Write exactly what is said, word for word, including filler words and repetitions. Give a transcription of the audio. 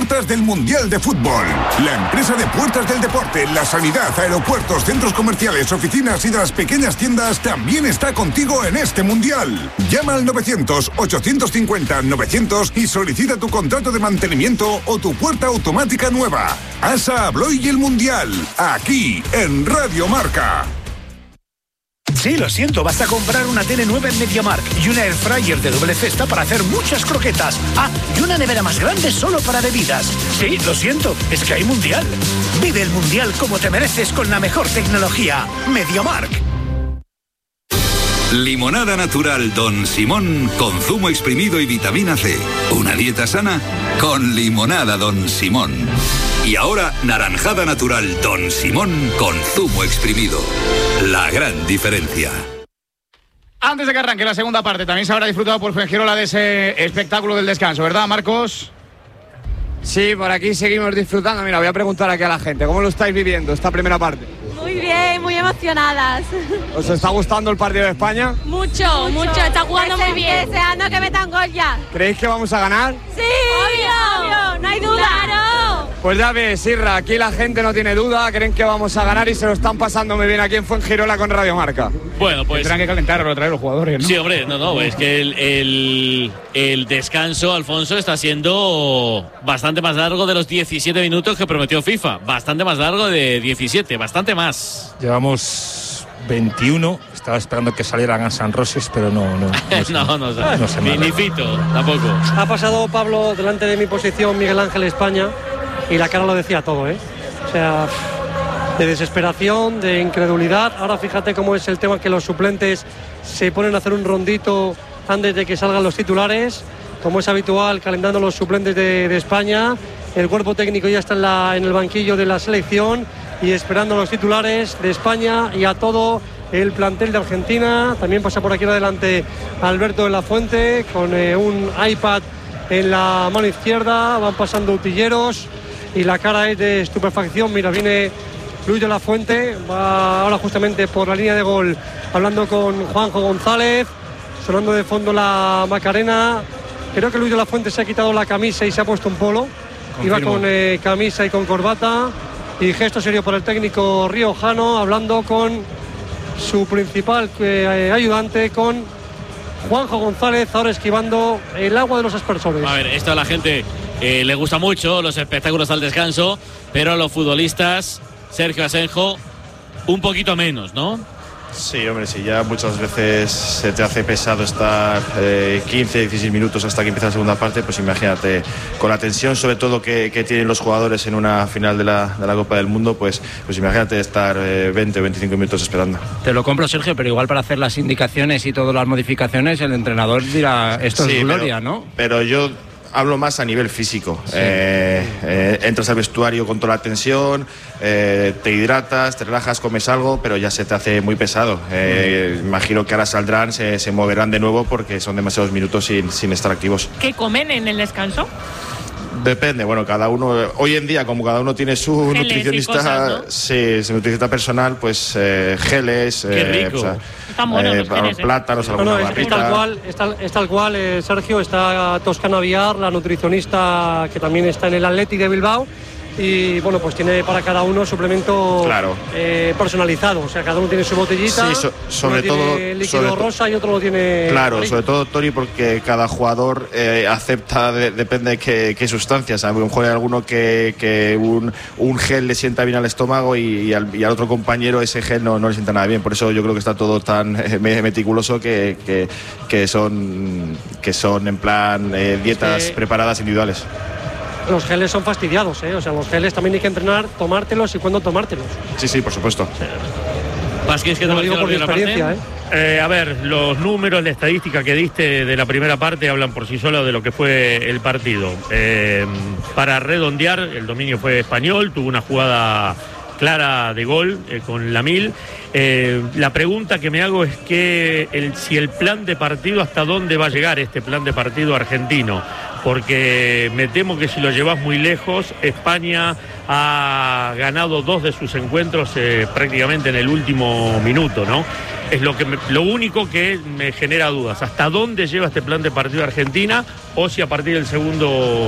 puertas del Mundial de Fútbol. La empresa de puertas del deporte, la sanidad, aeropuertos, centros comerciales, oficinas y de las pequeñas tiendas también está contigo en este Mundial. Llama al novecientos, ochocientos cincuenta, novecientos y solicita tu contrato de mantenimiento o tu puerta automática nueva. ASA Abloy y el Mundial, aquí en Radio Marca. Sí, lo siento, vas a comprar una tele nueva en MediaMarkt y una airfryer de doble cesta para hacer muchas croquetas. Ah, y una nevera más grande solo para bebidas. Sí, lo siento, es que hay Mundial. Vive el Mundial como te mereces con la mejor tecnología. MediaMarkt. Limonada natural Don Simón con zumo exprimido y vitamina C. Una dieta sana con limonada Don Simón. Y ahora naranjada natural Don Simón con zumo exprimido. La gran diferencia. Antes de que arranque la segunda parte, también se habrá disfrutado por Fuengirola de ese espectáculo del descanso, ¿verdad, Marcos? Sí, por aquí seguimos disfrutando. Mira, voy a preguntar aquí a la gente, ¿cómo lo estáis viviendo esta primera parte? Muy bien, muy emocionadas. ¿Os está gustando el partido de España? Mucho, mucho, mucho. Está jugando muy bien. Deseando que metan gol ya. ¿Creéis que vamos a ganar? Sí, obvio, obvio, no hay duda. Claro. Pues ya ves, Irra, aquí la gente no tiene duda, creen que vamos a ganar y se lo están pasando muy bien aquí en Fuengirola con Radio Marca. Bueno, pues tendrán que calentarlo, traer los jugadores, ¿no? Sí, hombre, no, no, es que el, el, el descanso, Alfonso, está siendo bastante más largo de los diecisiete minutos que prometió FIFA. Bastante más largo de diecisiete, bastante más. Llevamos veintiuno, estaba esperando que salieran a San Roses, pero no, no. No, no, no, no, no sé ni, ni Fito, tampoco. Ha pasado Pablo delante de mi posición, Miguel Ángel España, y la cara lo decía todo, ¿eh? O sea, de desesperación, de incredulidad. Ahora fíjate cómo es el tema que los suplentes se ponen a hacer un rondito antes de que salgan los titulares, como es habitual, calentando los suplentes de, de España. El cuerpo técnico ya está en, la, en el banquillo de la selección y esperando a los titulares de España y a todo el plantel de Argentina. También pasa por aquí adelante Alberto de la Fuente con eh, un iPad en la mano izquierda. Van pasando utilleros y la cara es de estupefacción. Mira, viene Luis de la Fuente, va ahora justamente por la línea de gol hablando con Juanjo González, sonando de fondo la Macarena. Creo que Luis de la Fuente se ha quitado la camisa y se ha puesto un polo. Confirmo. Iba con eh, camisa y con corbata. Y gesto serio por el técnico riojano, hablando con su principal eh, ayudante, con Juanjo González, ahora esquivando el agua de los aspersores. A ver, esto a la gente eh, le gusta mucho, los espectáculos al descanso, pero a los futbolistas, Sergio Asenjo, un poquito menos, ¿no? Sí, hombre, sí, ya muchas veces se te hace pesado estar eh, quince, dieciséis minutos hasta que empieza la segunda parte, pues imagínate, con la tensión sobre todo que, que tienen los jugadores en una final de la, de la Copa del Mundo, pues, pues imagínate estar eh, veinte o veinticinco minutos esperando. Te lo compro, Sergio, pero igual para hacer las indicaciones y todas las modificaciones el entrenador dirá, esto sí, es gloria, pero, ¿no? Pero yo hablo más a nivel físico. Sí. Eh, eh, entras al vestuario con toda la tensión, eh, te hidratas, te relajas, comes algo, pero ya se te hace muy pesado. Eh, mm. Imagino que ahora saldrán, se, se moverán de nuevo porque son demasiados minutos sin, sin estar activos. ¿Qué comen en el descanso? Depende, bueno, cada uno, hoy en día como cada uno tiene su geles nutricionista, cosas, ¿no? Sí, su nutricionista personal, pues eh, geles, Qué rico. Eh, o sea, Están buenos eh, los geles, plátanos, ¿eh? alguna no, no, barrita. Es tal cual, es tal, es tal cual eh, Sergio, está Toscana Villar, la nutricionista que también está en el Athletic de Bilbao. Y bueno, pues tiene para cada uno suplemento claro. eh, personalizado, o sea, cada uno tiene su botellita, sí, so, sobre uno todo tiene líquido sobre rosa to- y otro lo tiene claro, amarillo. sobre todo Tori, porque cada jugador eh, acepta, de, depende de qué, qué sustancias. A lo mejor hay alguno que, que un, un gel le sienta bien al estómago y, y, al, y al otro compañero ese gel no, no le sienta nada bien, por eso yo creo que está todo tan eh, meticuloso que, que, que, son, que son en plan eh, dietas sí. preparadas individuales. Los geles son fastidiados, ¿eh? O sea, los geles también hay que entrenar, tomártelos y cuándo tomártelos. Sí, sí, por supuesto. Vázquez, ¿qué te lo digo por mi experiencia, ¿eh? Eh, a ver, los números, la estadística que diste de la primera parte hablan por sí solos de lo que fue el partido. Eh, para redondear, el dominio fue español, tuvo una jugada clara de gol eh, con Lamil. Eh, la pregunta que me hago es que el, si el plan de partido, hasta dónde va a llegar este plan de partido argentino, porque me temo que si lo llevas muy lejos, España ha ganado dos de sus encuentros eh, prácticamente en el último minuto, ¿no? Es lo que me, lo único que me genera dudas, hasta dónde lleva este plan de partido Argentina, o si a partir del segundo